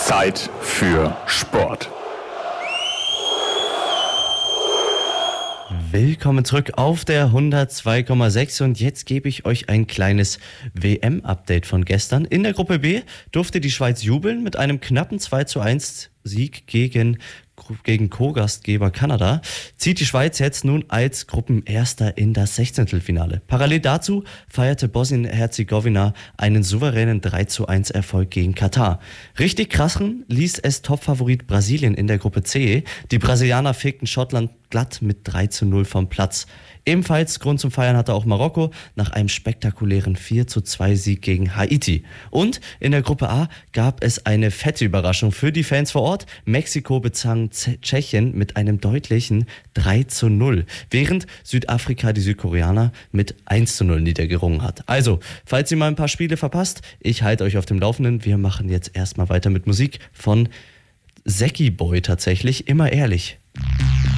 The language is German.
Zeit für Sport. Willkommen zurück auf der 102,6 und jetzt gebe ich euch ein kleines WM-Update von gestern. In der Gruppe B durfte die Schweiz jubeln mit einem knappen 2:1 Sieg gegen Co-Gastgeber Kanada, zieht die Schweiz jetzt nun als Gruppenerster in das 16. Parallel dazu feierte Bosnien-Herzegowina einen souveränen 3:1 Erfolg gegen Katar. Richtig krachen ließ es Topfavorit Brasilien in der Gruppe C. Die Brasilianer fegten Schottland glatt mit 3:0 vom Platz. Ebenfalls Grund zum Feiern hatte auch Marokko nach einem spektakulären 4:2 Sieg gegen Haiti. Und in der Gruppe A gab es eine fette Überraschung für die Fans vor Ort. Mexiko bezwang Tschechien mit einem deutlichen 3:0, während Südafrika die Südkoreaner mit 1:0 niedergerungen hat. Also, falls ihr mal ein paar Spiele verpasst, ich halte euch auf dem Laufenden. Wir machen jetzt erstmal weiter mit Musik von Säcki Boy tatsächlich, immer ehrlich.